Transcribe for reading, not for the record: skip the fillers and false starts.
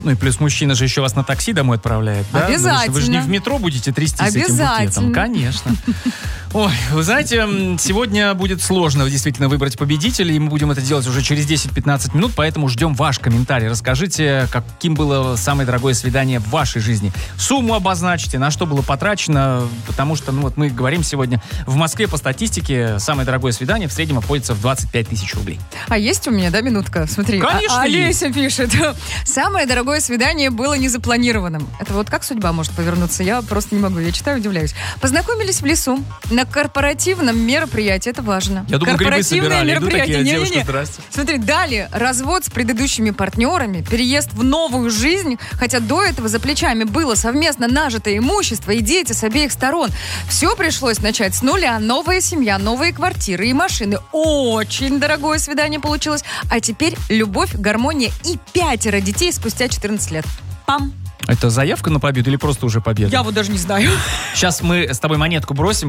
Ну и плюс мужчина же еще вас на такси домой отправляет, да? Обязательно. Вы же не в метро будете трястись с этим букетом. Конечно. Ой, вы знаете, сегодня будет сложно действительно выбрать победителя, и мы будем это делать уже через 10-15 минут, поэтому ждем ваш комментарий. Расскажите, каким было самое дорогое свидание в вашей жизни. Сумму обозначьте, на что было потрачено, потому что, ну вот мы говорим сегодня, в Москве по статистике самое дорогое свидание в среднем обходится в 25 тысяч рублей. А есть у меня, да, минутка? Смотри. Конечно, Олеся пишет. Самое дорогое свидание было незапланированным. Это вот как судьба может повернуться? Я просто не могу. Я читаю, удивляюсь. Познакомились в лесу на корпоративном мероприятии. Это важно. Я думаю, грибы собирали. Иду такие, девушка, здрасте. Смотри, далее развод с предыдущими партнерами, переезд в новую жизнь, хотя до этого за плечами было совместно нажитое имущество и дети с обеих сторон. Все пришлось начать с нуля. Новая семья, новые квартиры и машины. Очень дорогое свидание получилось. А теперь любовь, гармония и 5 детей спустя 14 лет. Пам! Это заявка на победу или просто уже победа? Я вот даже не знаю. Сейчас мы с тобой монетку бросим.